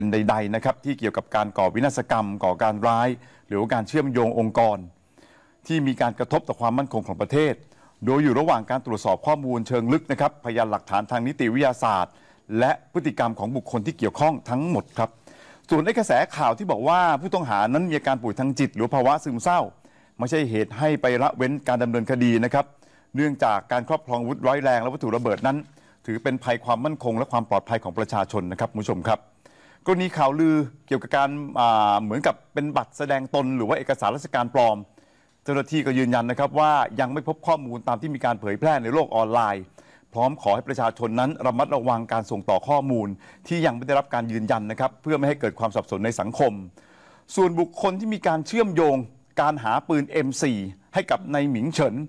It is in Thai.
ใดๆนะครับที่เกี่ยวกับการก่อวินาศกรรมก่อการร้ายหรือว่าการเชื่อมโยงองค์กรที่มีการกระทบต่อความมั่นคงของประเทศโดยอยู่ระหว่างการตรวจสอบข้อมูลเชิงลึกนะครับพยานหลักฐานทางนิติวิทยาศาสตร์และพฤติกรรมของบุคคลที่เกี่ยวข้องทั้งหมดครับส่วนในกระแสข่าวที่บอกว่าผู้ต้องหานั้นมีอาการป่วยทางจิตหรือภาวะซึมเศร้าไม่ใช่เหตุให้ไปละเว้นการดำเนินคดีนะครับเนื่องจากการครอบครองอาวุธร้ายแรงและวัตถุระเบิดนั้นถือเป็นภัยความมั่นคงและความปลอดภัยของประชาชนนะครับคุณผู้ชมครับกรณีข่าวลือเกี่ยวกับการเหมือนกับเป็นบัตรแสดงตนหรือว่าเอกสารราชการปลอมเจ้าหน้าที่ก็ยืนยันนะครับว่ายังไม่พบข้อมูลตามที่มีการเผยแพร่ในโลกออนไลน์พร้อมขอให้ประชาชนนั้นระมัดระวังการส่งต่อข้อมูลที่ยังไม่ได้รับการยืนยันนะครับเพื่อไม่ให้เกิดความสับสนในสังคมส่วนบุคคลที่มีการเชื่อมโยงการหาปืน M4 ให้กับนายหมิงเฉิน